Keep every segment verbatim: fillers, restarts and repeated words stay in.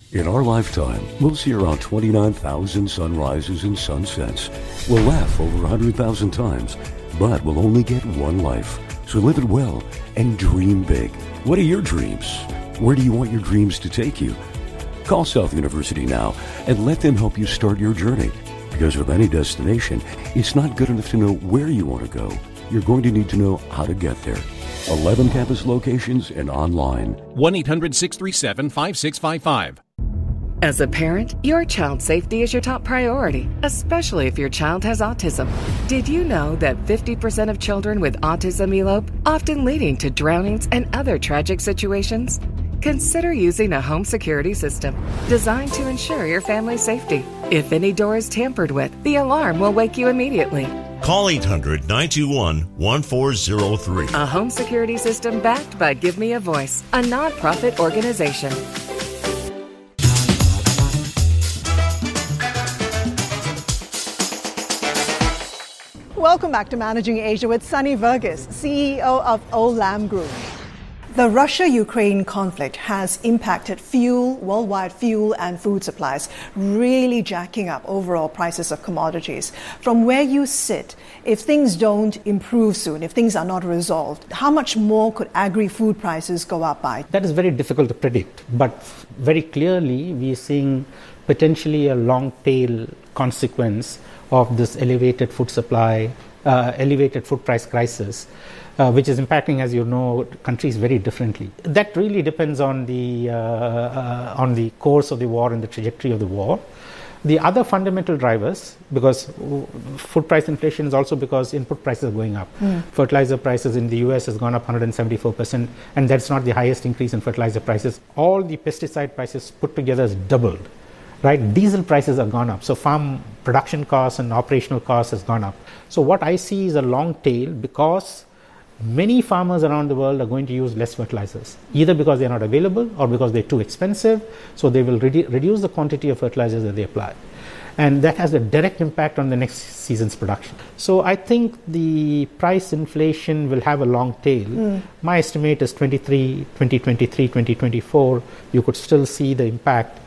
In our lifetime, we'll see around twenty-nine thousand sunrises and sunsets. We'll laugh over one hundred thousand times, but we'll only get one life. So live it well and dream big. What are your dreams? Where do you want your dreams to take you? Call South University now and let them help you start your journey. Because with any destination, it's not good enough to know where you want to go. You're going to need to know how to get there. eleven campus locations and online. one eight hundred six three seven five six five five. As a parent, your child's safety is your top priority, especially if your child has autism. Did you know that fifty percent of children with autism elope, often leading to drownings and other tragic situations? Consider using a home security system designed to ensure your family's safety. If any door is tampered with, the alarm will wake you immediately. Call eight hundred nine two one one four zero three. A home security system backed by Give Me a Voice, a nonprofit organization. Welcome back to Managing Asia with Sunny Verghese, C E O of Olam Group. The Russia-Ukraine conflict has impacted fuel, worldwide fuel and food supplies, really jacking up overall prices of commodities. From where you sit, if things don't improve soon, if things are not resolved, how much more could agri-food prices go up by? That is very difficult to predict, but very clearly we are seeing potentially a long tail consequence of this elevated food supply, uh, elevated food price crisis, uh, which is impacting, as you know, countries very differently. That really depends on the uh, uh, on the course of the war and the trajectory of the war. The other fundamental drivers, because food price inflation is also because input prices are going up. Mm. Fertilizer prices in the U S has gone up one hundred seventy-four percent, and that's not the highest increase in fertilizer prices. All the pesticide prices put together has doubled. Right, diesel prices have gone up, so farm production costs and operational costs has gone up. So what I see is a long tail because many farmers around the world are going to use less fertilizers, either because they're not available or because they're too expensive, so they will redu- reduce the quantity of fertilizers that they apply. And that has a direct impact on the next season's production. So I think the price inflation will have a long tail. Mm. My estimate is twenty-three, twenty twenty-three, twenty twenty-four, you could still see the impact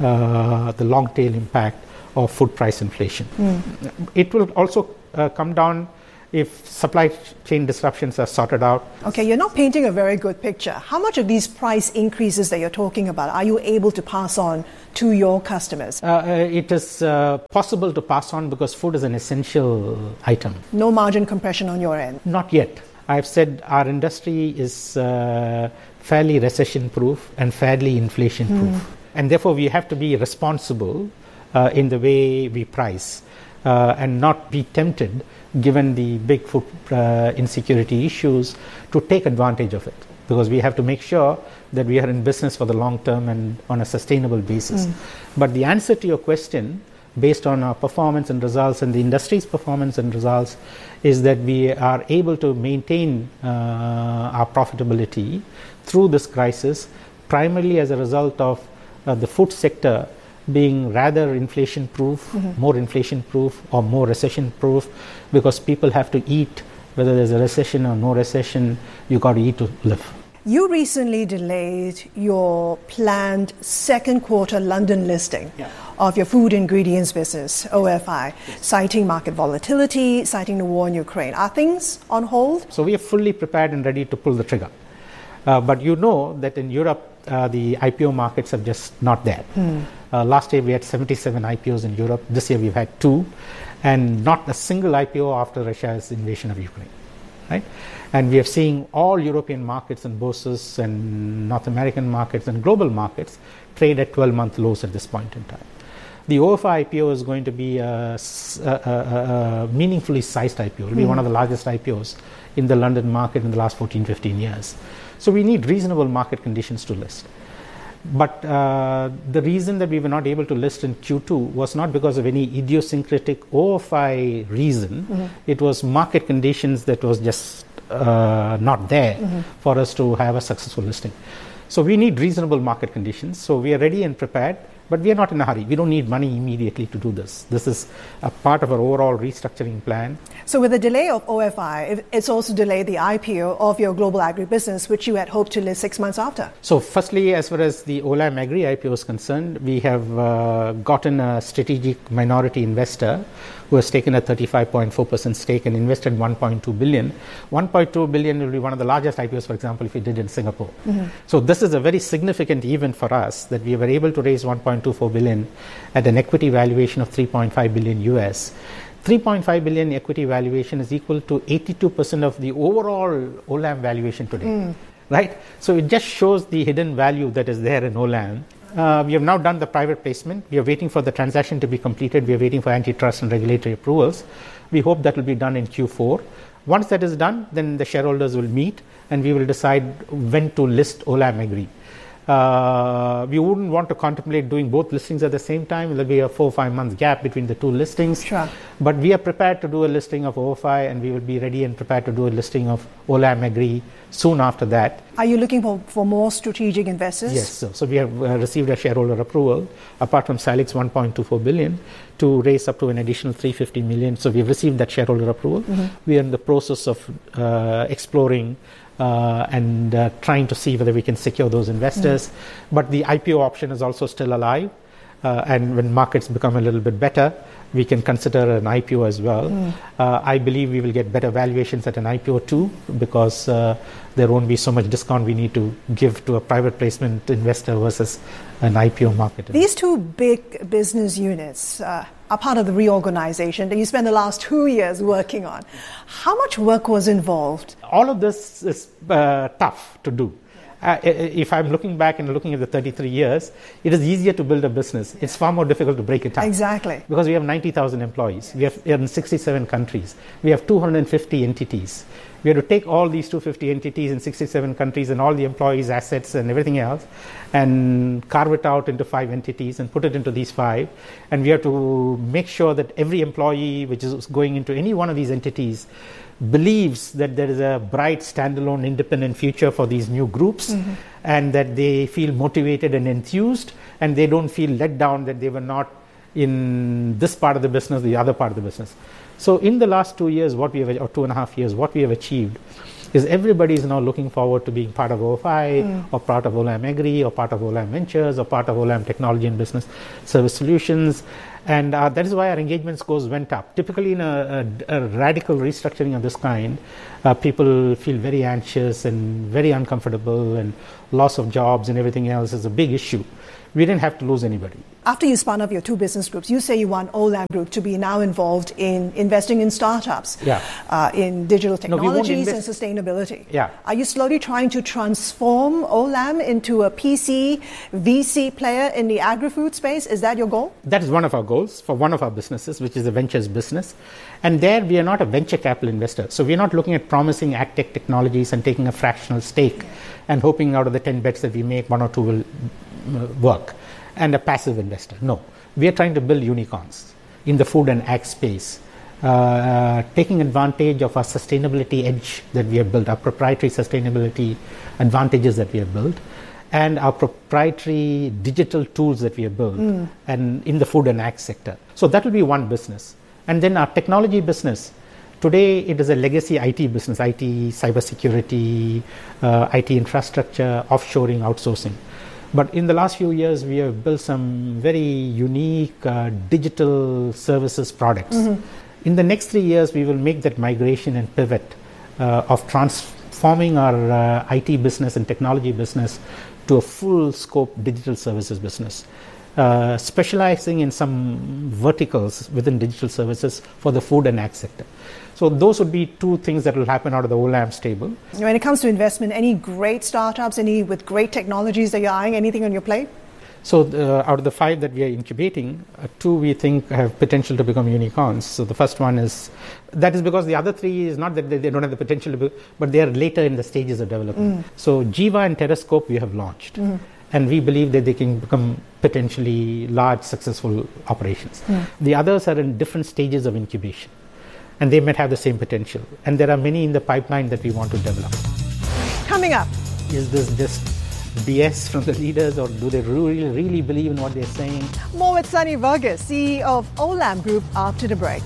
Uh, the long tail impact of food price inflation. Mm. It will also uh, come down if supply chain disruptions are sorted out. Okay, you're not painting a very good picture. How much of these price increases that you're talking about are you able to pass on to your customers? Uh, it is uh, possible to pass on because food is an essential item. No margin compression on your end? Not yet. I've said our industry is uh, fairly recession-proof and fairly inflation-proof. Mm. And therefore, we have to be responsible uh, in the way we price uh, and not be tempted, given the big food uh, insecurity issues, to take advantage of it. Because we have to make sure that we are in business for the long term and on a sustainable basis. Mm. But the answer to your question, based on our performance and results and the industry's performance and results, is that we are able to maintain uh, our profitability through this crisis, primarily as a result of Uh, the food sector being rather inflation-proof, mm-hmm. more inflation-proof or more recession-proof, because people have to eat, whether there's a recession or no recession, you got to eat to live. You recently delayed your planned second quarter London listing yeah. of your food ingredients business, O F I, yes. citing market volatility, citing the war in Ukraine. Are things on hold? So we are fully prepared and ready to pull the trigger. Uh, but you know that in Europe, uh, the I P O markets are just not there. Hmm. Uh, last year we had seventy-seven I P Os in Europe. This year we've had two, and not a single I P O after Russia's invasion of Ukraine. Right? And we are seeing all European markets and bourses and North American markets and global markets trade at twelve-month lows at this point in time. The O F I I P O is going to be a, a, a, a meaningfully sized I P O. It will be mm. one of the largest I P Os in the London market in the last fourteen, fifteen years. So we need reasonable market conditions to list. But uh, the reason that we were not able to list in Q two was not because of any idiosyncratic O F I reason. Mm-hmm. It was market conditions that was just uh, not there mm-hmm. for us to have a successful listing. So we need reasonable market conditions. So we are ready and prepared. But we are not in a hurry. We don't need money immediately to do this. This is a part of our overall restructuring plan. So with the delay of O F I, it's also delayed the I P O of your global agribusiness, which you had hoped to list six months after. So firstly, as far as the Olam Agri I P O is concerned, we have uh, gotten a strategic minority investor who has taken a thirty-five point four percent stake and invested one point two billion. one point two billion will be one of the largest I P Os, for example, if we did in Singapore. Mm-hmm. So this is a very significant event for us that we were able to raise one point two four billion at an equity valuation of three point five billion U S. three point five billion equity valuation is equal to eighty-two percent of the overall Olam valuation today, mm. right? So it just shows the hidden value that is there in Olam. Uh, we have now done the private placement. We are waiting for the transaction to be completed. We are waiting for antitrust and regulatory approvals. We hope that will be done in Q four. Once that is done, then the shareholders will meet and we will decide when to list Olam Agri. Uh, we wouldn't want to contemplate doing both listings at the same time. There will be a four or five month gap between the two listings. Sure. But we are prepared to do a listing of O F I and we will be ready and prepared to do a listing of Olam Agri soon after that. Are you looking for, for more strategic investors? Yes. So, so we have uh, received a shareholder approval, apart from Salix one point two four billion, to raise up to an additional three hundred fifty million. So we have received that shareholder approval. Mm-hmm. We are in the process of uh, exploring Uh, and uh, trying to see whether we can secure those investors. Mm. But the I P O option is also still alive. Uh, and when markets become a little bit better, we can consider an I P O as well. Mm. Uh, I believe we will get better valuations at an I P O too, because uh, there won't be so much discount we need to give to a private placement investor versus an I P O market. These two big business units uh, are part of the reorganization that you spent the last two years working on. How much work was involved? All of this is uh, tough to do. Uh, if I'm looking back and looking at the thirty-three years, it is easier to build a business. It's far more difficult to break it up. Exactly. Because we have ninety thousand employees. We have in sixty-seven countries. We have two hundred fifty entities. We have to take all these two hundred fifty entities in sixty-seven countries and all the employees, assets and everything else and carve it out into five entities and put it into these five. And we have to make sure that every employee which is going into any one of these entities believes that there is a bright, standalone, independent future for these new groups, mm-hmm. and that they feel motivated and enthused, and they don't feel let down that they were not in this part of the business, the other part of the business. So in the last two years, what we have, or two and a half years, what we have achieved is everybody is now looking forward to being part of O F I, mm. or part of Olam Agri, or part of Olam Ventures, or part of Olam Technology and Business Service Solutions. And uh, that is why our engagement scores went up. Typically in a, a, a radical restructuring of this kind, uh, people feel very anxious and very uncomfortable, and loss of jobs and everything else is a big issue. We didn't have to lose anybody. After you spun up your two business groups, you say you want Olam Group to be now involved in investing in startups, yeah. uh, in digital technologies no, and sustainability. Yeah. Are you slowly trying to transform Olam into a P C, V C player in the agri-food space? Is that your goal? That is one of our goals for one of our businesses, which is the ventures business. And there we are not a venture capital investor. So we are not looking at promising ag-tech technologies and taking a fractional stake and hoping out of the ten bets that we make, one or two will work, and a passive investor. No, we are trying to build unicorns in the food and ag space, uh, uh, taking advantage of our sustainability edge that we have built, our proprietary sustainability advantages that we have built, and our proprietary digital tools that we have built, mm. and in the food and ag sector. So that will be one business. And then our technology business. Today, it is a legacy I T business, I T, cybersecurity, uh, I T infrastructure, offshoring, outsourcing. But in the last few years, we have built some very unique uh, digital services products. Mm-hmm. In the next three years, we will make that migration and pivot uh, of transforming our uh, I T business and technology business to a full scope digital services business, uh, specializing in some verticals within digital services for the food and ag sector. So those would be two things that will happen out of the Olam stable. When it comes to investment, any great startups, any with great technologies that you're eyeing, anything on your plate? So uh, out of the five that we are incubating, uh, two we think have potential to become unicorns. So the first one is, that is because the other three is not that they, they don't have the potential to be, but they are later in the stages of development. Mm. So Jiva and Terrascope we have launched. Mm-hmm. And we believe that they can become potentially large, successful operations. Mm. The others are in different stages of incubation, and they might have the same potential. And there are many in the pipeline that we want to develop. Coming up. Is this just B S from the leaders, or do they really, really believe in what they're saying? More with Sunny Verghese, C E O of Olam Group, after the break.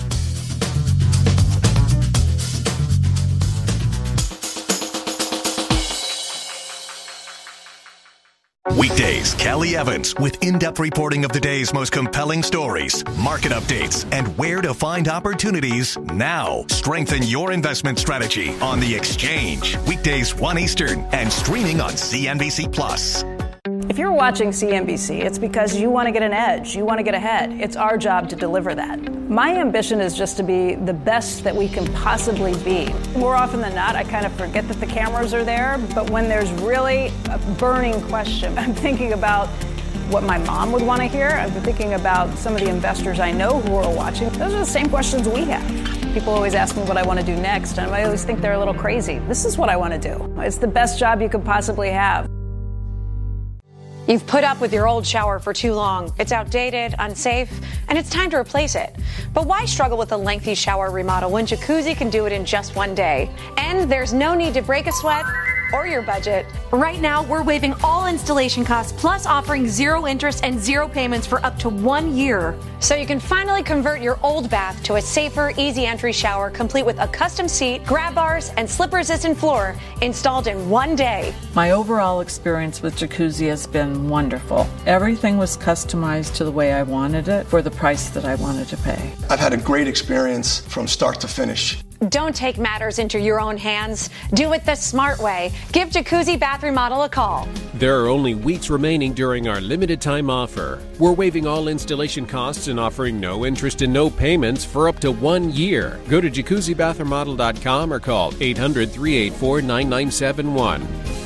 Weekdays, Kelly Evans with in-depth reporting of the day's most compelling stories, market updates, and where to find opportunities now. Strengthen your investment strategy on The Exchange. Weekdays one Eastern and streaming on C N B C Plus. If you're watching C N B C, it's because you want to get an edge. You want to get ahead. It's our job to deliver that. My ambition is just to be the best that we can possibly be. More often than not, I kind of forget that the cameras are there, but when there's really a burning question, I'm thinking about what my mom would want to hear. I'm thinking about some of the investors I know who are watching. Those are the same questions we have. People always ask me what I want to do next, and I always think they're a little crazy. This is what I want to do. It's the best job you could possibly have. You've put up with your old shower for too long. It's outdated, unsafe, and it's time to replace it. But why struggle with a lengthy shower remodel when Jacuzzi can do it in just one day? And there's no need to break a sweat or your budget. Right now, we're waiving all installation costs, plus offering zero interest and zero payments for up to one year. So you can finally convert your old bath to a safer, easy entry shower, complete with a custom seat, grab bars, and slip-resistant floor installed in one day. My overall experience with Jacuzzi has been wonderful. Everything was customized to the way I wanted it for the price that I wanted to pay. I've had a great experience from start to finish. Don't take matters into your own hands. Do it the smart way. Give Jacuzzi Bath Remodel a call. There are only weeks remaining during our limited time offer. We're waiving all installation costs and offering no interest and no payments for up to one year. Go to jacuzzi bath remodel dot com or call eight hundred, three eight four, nine nine seven one.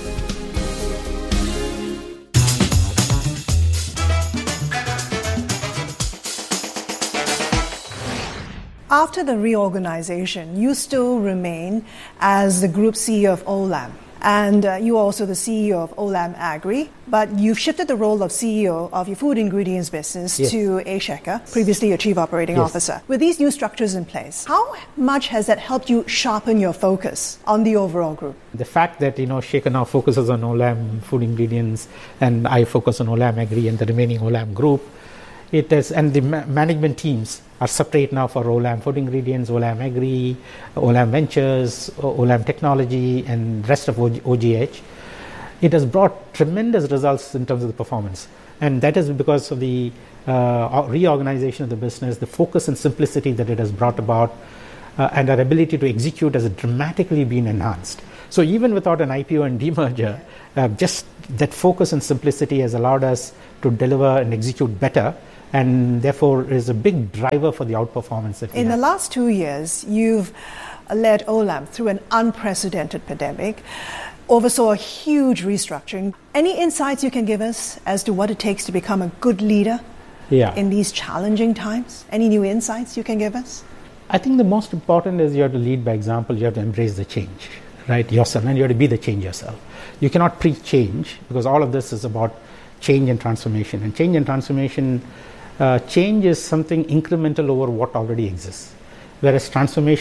After the reorganization, you still remain as the group C E O of Olam. And uh, you are also the C E O of Olam Agri, but you've shifted the role of C E O of your food ingredients business yes. to A. Shekhar, previously your Chief Operating yes. Officer. With these new structures in place, how much has that helped you sharpen your focus on the overall group? The fact that, you know, Shekhar now focuses on Olam food ingredients and I focus on Olam Agri and the remaining Olam group, it is, and the ma- management teams are separate now for Olam Food Ingredients, Olam Agri, Olam Ventures, Olam Technology, and rest of O G H. It has brought tremendous results in terms of the performance. And that is because of the uh, reorganization of the business, the focus and simplicity that it has brought about, uh, and our ability to execute has dramatically been enhanced. So even without an I P O and demerger, uh, just that focus and simplicity has allowed us to deliver and execute better, and therefore is a big driver for the outperformance that we In have. the last two years, you've led Olam through an unprecedented pandemic, oversaw a huge restructuring. Any insights you can give us as to what it takes to become a good leader yeah. in these challenging times? Any new insights you can give us? I think the most important is you have to lead by example. You have to embrace the change, right, yourself, and you have to be the change yourself. You cannot preach change, because all of this is about change and transformation. And change and transformation, uh, change is something incremental over what already exists, whereas transformation